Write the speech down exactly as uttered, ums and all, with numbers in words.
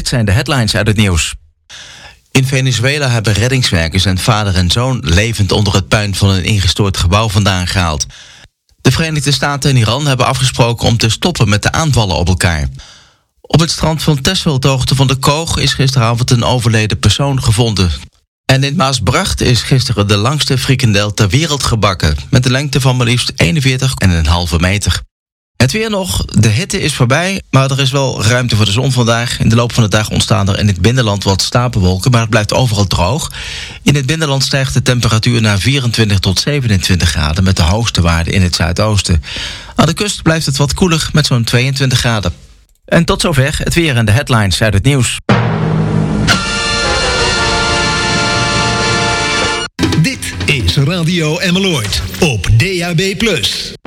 dit zijn de headlines uit het nieuws. In Venezuela hebben reddingswerkers en vader en zoon levend onder het puin van een ingestort gebouw vandaan gehaald. De Verenigde Staten en Iran hebben afgesproken om te stoppen met de aanvallen op elkaar. Op het strand van Texel, ter hoogte van de Koog, is gisteravond een overleden persoon gevonden. En in Maasbracht is gisteren de langste frikandel ter wereld gebakken, met een lengte van maar liefst eenenveertig komma vijf meter. Het weer nog, de hitte is voorbij, maar er is wel ruimte voor de zon vandaag. In de loop van de dag ontstaan er in het binnenland wat stapelwolken, maar het blijft overal droog. In het binnenland stijgt de temperatuur naar vierentwintig tot zevenentwintig graden, met de hoogste waarde in het zuidoosten. Aan de kust blijft het wat koeler met zo'n tweeëntwintig graden. En tot zover het weer en de headlines uit het nieuws. Dit is Radio Emmeloord op D A B plus.